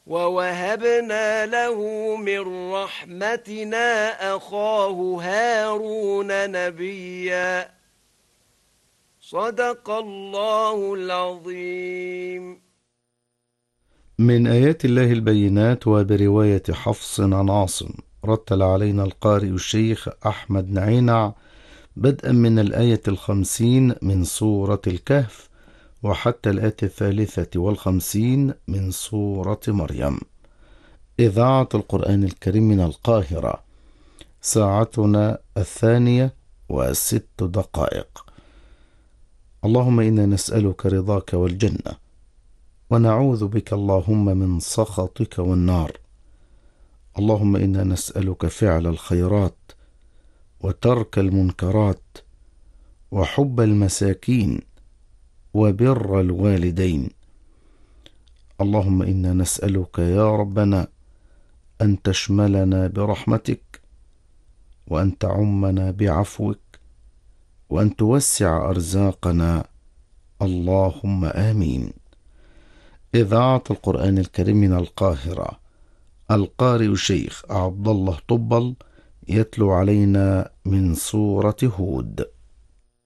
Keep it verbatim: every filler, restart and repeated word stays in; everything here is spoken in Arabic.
ووهبنا له من رحمتنا أخاه هارون نبيا. صدق الله العظيم. من آيات الله البينات. وبرواية حفص عن عاصم رتل علينا القارئ الشيخ أحمد نعينع بدءا من الآية الخمسين من سورة الكهف وحتى الآية الثالثة والخمسين من سورة مريم. إذاعة القرآن الكريم من القاهرة. ساعتنا الثانية وست دقائق. اللهم إنا نسألك رضاك والجنة، ونعوذ بك اللهم من سخطك والنار. اللهم إنا نسألك فعل الخيرات وترك المنكرات وحب المساكين وبر الوالدين. اللهم إنا نسألك يا ربنا أن تشملنا برحمتك، وأن تعمنا بعفوك، وأن توسع أرزاقنا، اللهم آمين. إذاعة القرآن الكريم من القاهرة. القارئ الشيخ عبد الله طبل يتلو علينا من سورة هود.